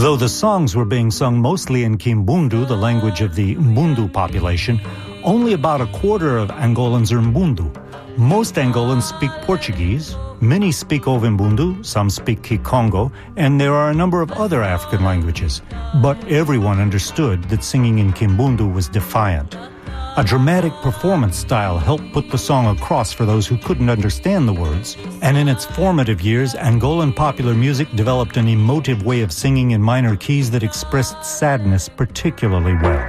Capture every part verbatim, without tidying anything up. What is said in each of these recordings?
Though the songs were being sung mostly in Kimbundu, the language of the Mbundu population, only about a quarter of Angolans are Mbundu. Most Angolans speak Portuguese, many speak Ovimbundu, some speak Kikongo, and there are a number of other African languages. But everyone understood that singing in Kimbundu was defiant. A dramatic performance style helped put the song across for those who couldn't understand the words. And in its formative years, Angolan popular music developed an emotive way of singing in minor keys that expressed sadness particularly well.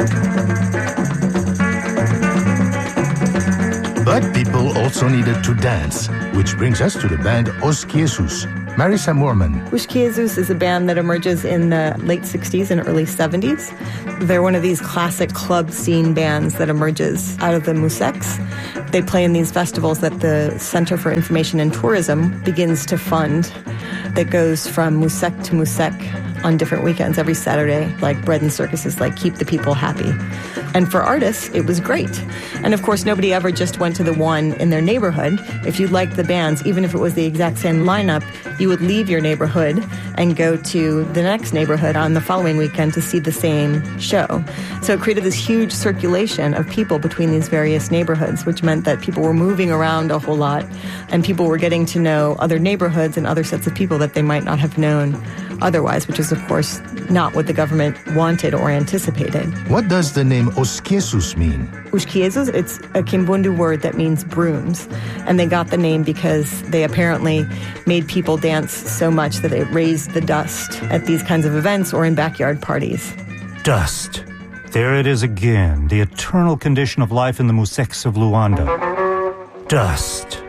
But people also needed to dance, which brings us to the band Os Jesus. Marisa Moorman. Os Jesus is a band that emerges in the late sixties and early seventies. They're one of these classic club scene bands that emerges out of the Musex. They play in these festivals that the Center for Information and Tourism begins to fund, that goes from Musek to Musek on different weekends every Saturday, like bread and circuses, like Keep the People Happy. And for artists, it was great. And of course, nobody ever just went to the one in their neighborhood. If you liked the bands, even if it was the exact same lineup, you would leave your neighborhood and go to the next neighborhood on the following weekend to see the same show. So it created this huge circulation of people between these various neighborhoods, which meant that people were moving around a whole lot, and people were getting to know other neighborhoods and other sets of people that they might not have known otherwise, which is, of course, not what the government wanted or anticipated. What does the name Os Jesus mean? Os Jesus, it's a Kimbundu word that means brooms. And they got the name because they apparently made people dance so much that it raised the dust at these kinds of events or in backyard parties. Dust. There it is again, the eternal condition of life in the Musex of Luanda. Dust.